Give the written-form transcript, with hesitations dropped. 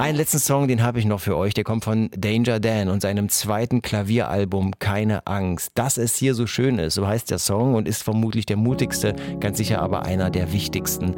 Einen letzten Song, den habe ich noch für euch. Der kommt von Danger Dan und seinem zweiten Klavieralbum Keine Angst. Dass es hier so schön ist, so heißt der Song und ist vermutlich der mutigste, ganz sicher aber einer der wichtigsten